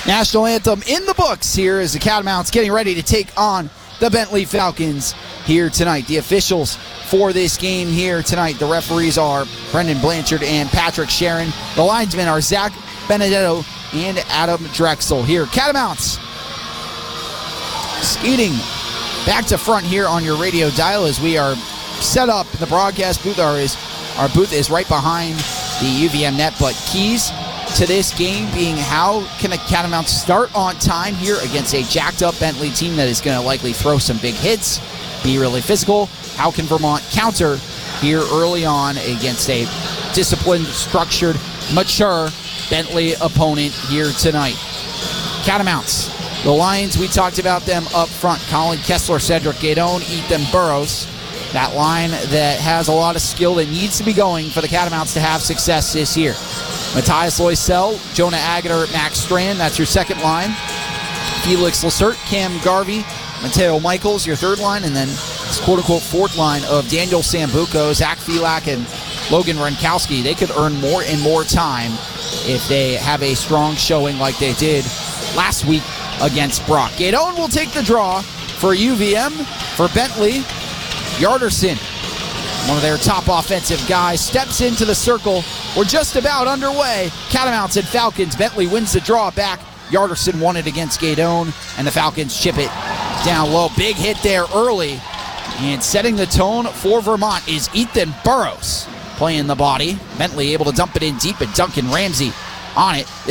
National anthem in the books here as the Catamounts getting ready to take on the Bentley Falcons here tonight. The officials for this game here tonight, the referees are Brendan Blanchard and Patrick Sharon. The linesmen are Zach Benedetto and Adam Drexel. Here, Catamounts skating back to front here on your radio dial as we are set up. The broadcast booth, our booth is right behind the UVM net, but keys to this game being how can the Catamounts start on time here against a jacked up Bentley team that is going to likely throw some big hits, be really physical. How can Vermont counter here early on against a disciplined, structured, mature Bentley opponent here tonight? Catamounts, the Lions, we talked about them up front. Colin Kessler, Cedric Gaydon, Ethan Burrows. That line that has a lot of skill that needs to be going for the Catamounts to have success this year. Matthias Loisel, Jonah Agater, Max Strand, that's your second line. Felix Lacerte, Cam Garvey, Mateo Michaels, your third line, and then this quote-unquote fourth line of Daniel Sambuco, Zach Filak, and Logan Ronkowski. They could earn more and more time if they have a strong showing like they did last week against Brock. Gaydon will take the draw for UVM. For Bentley, Yarderson, one of their top offensive guys, steps into the circle. We're just about underway. Catamounts and Falcons. Bentley wins the draw back. Yarderson won it against Gaydon, and the Falcons chip it down low. Big hit there early. And setting the tone for Vermont is Ethan Burrows playing the body. Bentley able to dump it in deep, and Duncan Ramsey on it.